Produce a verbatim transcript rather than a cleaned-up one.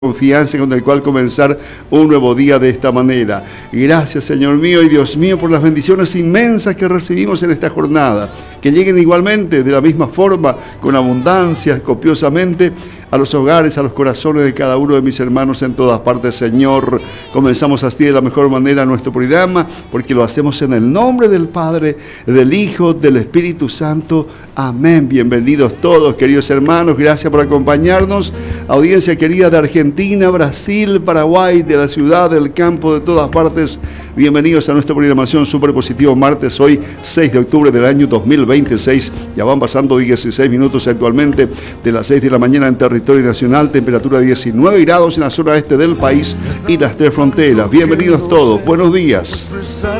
confianza con el cual comenzar un nuevo día de esta manera. Gracias, Señor mío y Dios mío, por las bendiciones inmensas que recibimos en esta jornada, que lleguen igualmente de la misma forma, con abundancia, copiosamente, a los hogares, a los corazones de cada uno de mis hermanos en todas partes, Señor. Comenzamos así de la mejor manera nuestro programa, porque lo hacemos en el nombre del Padre, del Hijo, del Espíritu Santo. Amén. Bienvenidos todos, queridos hermanos. Gracias por acompañarnos. Audiencia querida de Argentina, Brasil, Paraguay, de la ciudad, del campo, de todas partes. Bienvenidos a nuestra programación Super Positivo martes, hoy seis de octubre del año dos mil veintiséis. Ya van pasando dieciséis minutos actualmente de las seis de la mañana en territorio nacional, temperatura diecinueve grados en la zona este del país y las tres fronteras. Bienvenidos todos, buenos días.